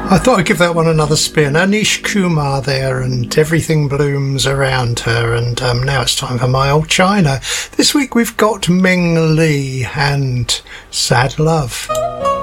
I thought I'd give that one another spin. Anish Kumar there, and Everything Blooms Around Her. And now it's time for My Old China. This week we've got Ming Lee and Sad Love.